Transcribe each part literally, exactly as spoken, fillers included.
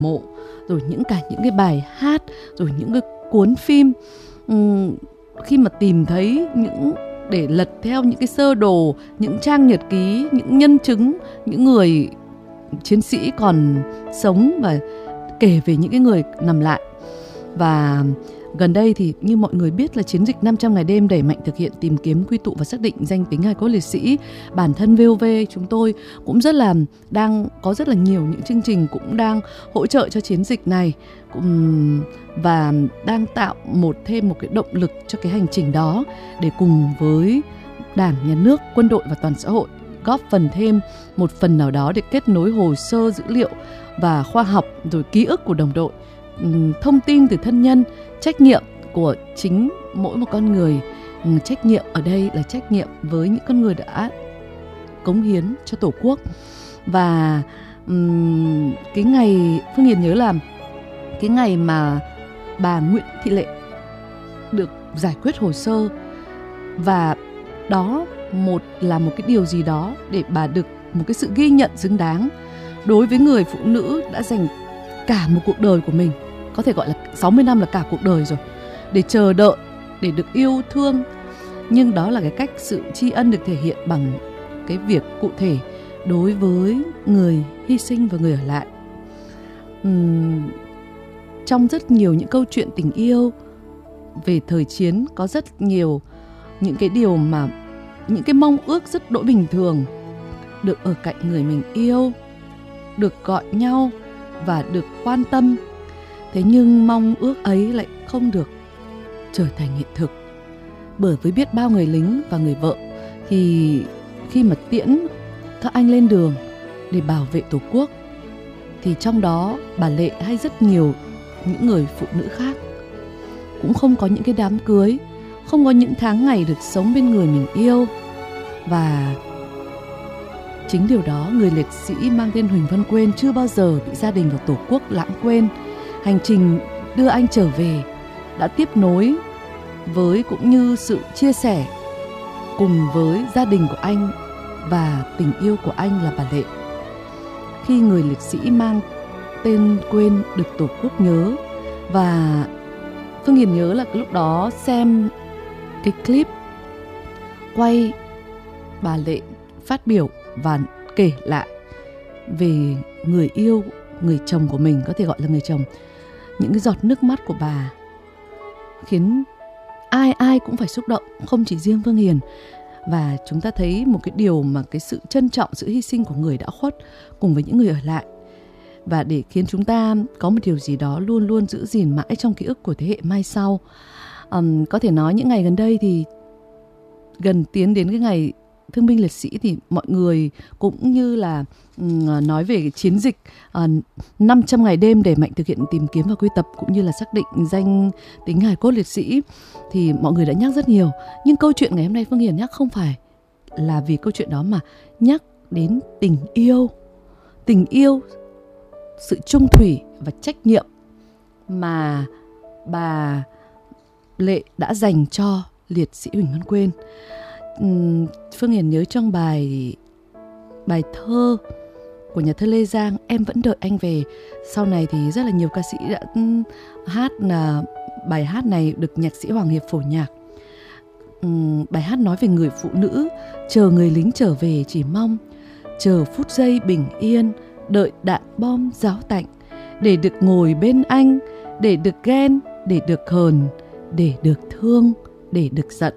mộ, rồi những cả những cái bài hát, rồi những cái cuốn phim. Uhm, khi mà tìm thấy những để lật theo những cái sơ đồ, những trang nhật ký, những nhân chứng, những người chiến sĩ còn sống và kể về những cái người nằm lại. Và gần đây thì như mọi người biết là chiến dịch năm trăm ngày đêm đẩy mạnh thực hiện tìm kiếm, quy tụ và xác định danh tính hài cốt liệt sĩ. Bản thân vê o vê chúng tôi cũng rất là đang có rất là nhiều những chương trình cũng đang hỗ trợ cho chiến dịch này, cũng, và đang tạo một thêm một cái động lực cho cái hành trình đó, để cùng với Đảng, Nhà nước, quân đội và toàn xã hội góp phần thêm một phần nào đó để kết nối hồ sơ dữ liệu và khoa học, rồi ký ức của đồng đội, thông tin từ thân nhân, trách nhiệm của chính mỗi một con người. Trách nhiệm ở đây là trách nhiệm với những con người đã cống hiến cho Tổ quốc. Và um, cái ngày Phương Hiền nhớ là cái ngày mà bà Nguyễn Thị Lệ được giải quyết hồ sơ, và đó một là một cái điều gì đó để bà được một cái sự ghi nhận xứng đáng đối với người phụ nữ đã dành cả một cuộc đời của mình, có thể gọi là sáu mươi năm là cả cuộc đời rồi, để chờ đợi, để được yêu thương. Nhưng đó là cái cách sự tri ân được thể hiện bằng cái việc cụ thể đối với người hy sinh và người ở lại. Uhm, trong rất nhiều những câu chuyện tình yêu về thời chiến, có rất nhiều những cái điều mà những cái mong ước rất đỗi bình thường, được ở cạnh người mình yêu, được gọi nhau và được quan tâm. Thế nhưng mong ước ấy lại không được trở thành hiện thực, bởi với biết bao người lính và người vợ thì khi mà tiễn các anh lên đường để bảo vệ Tổ quốc, thì trong đó bà Lệ hay rất nhiều những người phụ nữ khác cũng không có những cái đám cưới, không có những tháng ngày được sống bên người mình yêu. Và chính điều đó, người liệt sĩ mang tên Huỳnh Văn Quên chưa bao giờ bị gia đình và Tổ quốc lãng quên. Hành trình đưa anh trở về đã tiếp nối với cũng như sự chia sẻ cùng với gia đình của anh và tình yêu của anh là bà Lệ. Khi người liệt sĩ mang tên Quên được Tổ quốc nhớ, và Phương Hiền nhớ là lúc đó xem cái clip quay bà Lệ phát biểu và kể lại về người yêu, người chồng của mình, có thể gọi là người chồng. Những cái giọt nước mắt của bà khiến ai ai cũng phải xúc động, không chỉ riêng Phương Hiền. Và chúng ta thấy một cái điều mà cái sự trân trọng sự hy sinh của người đã khuất cùng với những người ở lại, và để khiến chúng ta có một điều gì đó luôn luôn giữ gìn mãi trong ký ức của thế hệ mai sau. Um, có thể nói những ngày gần đây thì gần tiến đến cái ngày thương binh liệt sĩ, thì mọi người cũng như là um, nói về cái chiến dịch uh, năm trăm ngày đêm để mạnh thực hiện tìm kiếm và quy tập cũng như là xác định danh tính hài cốt liệt sĩ, thì mọi người đã nhắc rất nhiều. Nhưng câu chuyện ngày hôm nay Phương Hiền nhắc không phải là vì câu chuyện đó, mà nhắc đến tình yêu, tình yêu, sự trung thủy và trách nhiệm mà bà Lệ đã dành cho liệt sĩ Huỳnh Văn Quên. Uhm, Phương Hiền nhớ trong bài bài thơ của nhà thơ Lê Giang, Em vẫn đợi anh về. Sau này thì rất là nhiều ca sĩ đã hát, là bài hát này được nhạc sĩ Hoàng Hiệp phổ nhạc. Uhm, bài hát nói về người phụ nữ chờ người lính trở về, chỉ mong chờ phút giây bình yên, đợi đạn bom ráo tạnh, để được ngồi bên anh, để được ghen, để được hờn, để được thương, để được giận.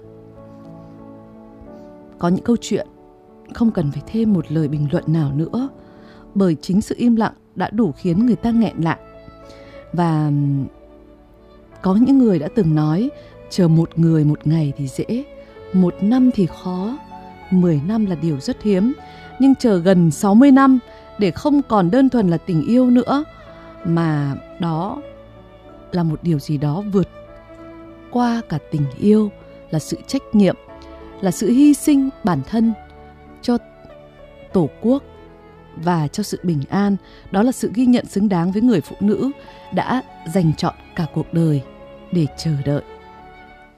Có những câu chuyện không cần phải thêm một lời bình luận nào nữa, bởi chính sự im lặng đã đủ khiến người ta nghẹn lại. Và có những người đã từng nói, chờ một người một ngày thì dễ, một năm thì khó, mười năm là điều rất hiếm. Nhưng chờ gần sáu mươi năm để không còn đơn thuần là tình yêu nữa, mà đó là một điều gì đó vượt qua cả tình yêu, là sự trách nhiệm, là sự hy sinh bản thân cho Tổ quốc và cho sự bình an. Đó là sự ghi nhận xứng đáng với người phụ nữ đã dành trọn cả cuộc đời để chờ đợi.